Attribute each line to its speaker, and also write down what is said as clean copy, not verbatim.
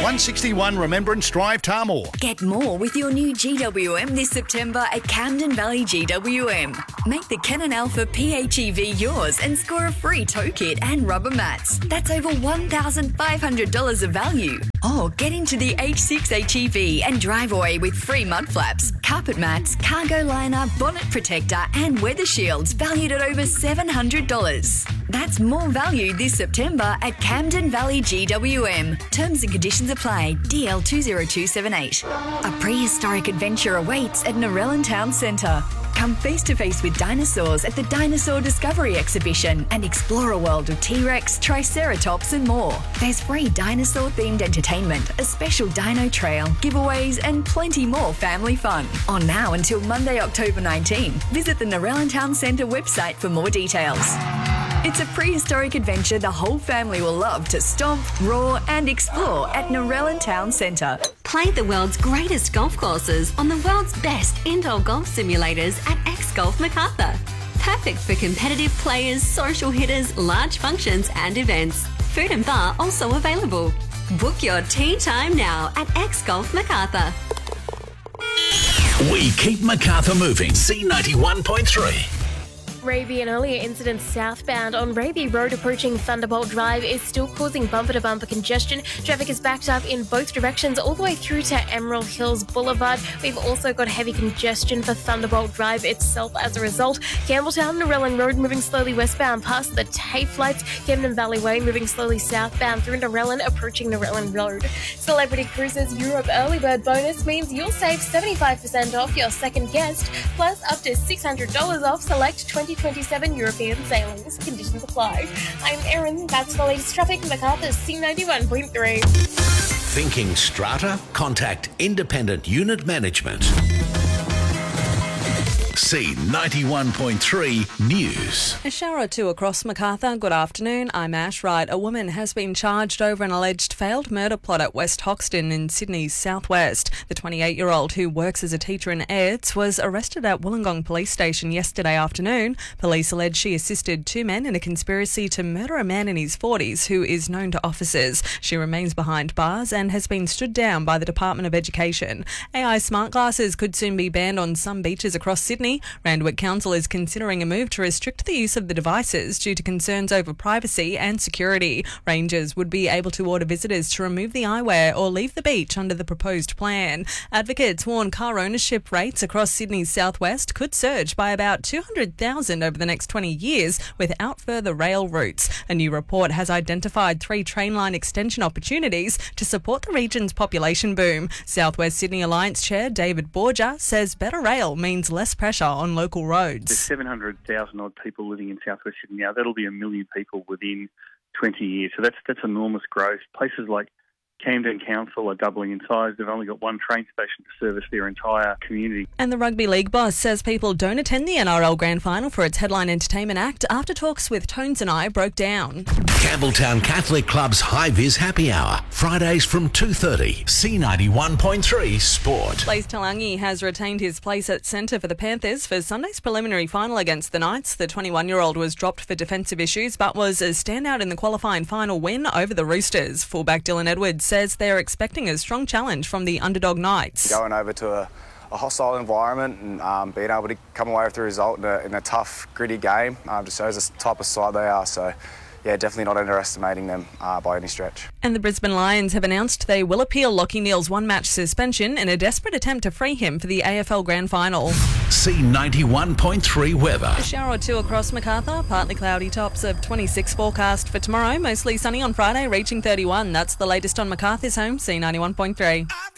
Speaker 1: 161 Remembrance Drive, Tahmoor.
Speaker 2: Get more with your new GWM this September at Camden Valley GWM. Make the Canon Alpha PHEV yours and score a free tow kit and rubber mats. That's over $1,500 of value. Or get into the H6 HEV and drive away with free mud flaps, carpet mats, cargo liner, bonnet protector and weather shields valued at over $700. That's more value this September at Camden Valley GWM. Terms and conditions apply. DL 20278. A prehistoric adventure awaits at Narellan Town Centre. Come face to face with dinosaurs at the Dinosaur Discovery Exhibition and explore a world of T-Rex, Triceratops and more. There's free dinosaur-themed entertainment, a special dino trail, giveaways and plenty more family fun. On now until Monday, October 19. Visit the Narellan Town Centre website for more details. It's a prehistoric adventure the whole family will love to stomp, roar and explore at Narellan Town Centre.
Speaker 3: Play the world's greatest golf courses on the world's best indoor golf simulators at X Golf Macarthur. Perfect for competitive players, social hitters, large functions and events. Food and bar also available. Book your tee time now at X Golf Macarthur.
Speaker 1: We keep Macarthur moving. C91.3.
Speaker 4: Raby, an earlier incident southbound on Raby Road approaching Thunderbolt Drive is still causing bumper-to-bumper congestion. Traffic is backed up in both directions all the way through to Emerald Hills Boulevard. We've also got heavy congestion for Thunderbolt Drive itself as a result. Campbelltown, Narellan Road moving slowly westbound past the TAFE lights. Camden Valley Way moving slowly southbound through Narellan, approaching Narellan Road. Celebrity Cruises Europe Early Bird Bonus means you'll save 75% off your second guest, plus up to $600 off select 2027 European sailings. Conditions apply. I'm Erin. That's the latest traffic in Macarthur's C91.3.
Speaker 1: Thinking strata? Contact Independent Unit Management. C91.3 News.
Speaker 5: A shower or two across Macarthur. Good afternoon. I'm Ash Wright. A woman has been charged over an alleged failed murder plot at West Hoxton in Sydney's southwest. The 28-year-old who works as a teacher in Ayres was arrested at Wollongong Police Station yesterday afternoon. Police allege she assisted two men in a conspiracy to murder a man in his 40s who is known to officers. She remains behind bars and has been stood down by the Department of Education. AI smart glasses could soon be banned on some beaches across Sydney. Randwick Council is considering a move to restrict the use of the devices due to concerns over privacy and security. Rangers would be able to order visitors to remove the eyewear or leave the beach under the proposed plan. Advocates warn car ownership rates across Sydney's southwest could surge by about 200,000 over the next 20 years without further rail routes. A new report has identified 3 train line extension opportunities to support the region's population boom. Southwest Sydney Alliance Chair David Borja says better rail means less pressure on local roads.
Speaker 6: There's 700,000 odd people living in southwest Sydney now. That'll be 1 million people within 20 years. So that's enormous growth. Places like Camden Council are doubling in size. They've only got one train station to service their entire community.
Speaker 5: And the Rugby League boss says people don't attend the NRL Grand Final for its headline entertainment act after talks with Tones and I broke down.
Speaker 1: Campbelltown Catholic Club's High Vis Happy Hour. Fridays from 2:30. C91.3 Sport.
Speaker 5: Blaze Talangi has retained his place at centre for the Panthers for Sunday's preliminary final against the Knights. The 21-year-old was dropped for defensive issues but was a standout in the qualifying final win over the Roosters. Fullback Dylan Edwards says they're expecting a strong challenge from the underdog Knights.
Speaker 7: Going over to a hostile environment and being able to come away with the result in a tough, gritty game just shows the type of side they are. So, yeah, definitely not underestimating them by any stretch.
Speaker 5: And the Brisbane Lions have announced they will appeal Lachie Neale's one-match suspension in a desperate attempt to free him for the AFL Grand Final.
Speaker 1: C91.3 weather.
Speaker 5: A shower or two across Macarthur, partly cloudy, tops of 26 forecast for tomorrow, mostly sunny on Friday, reaching 31. That's the latest on Macarthur's home, C91.3.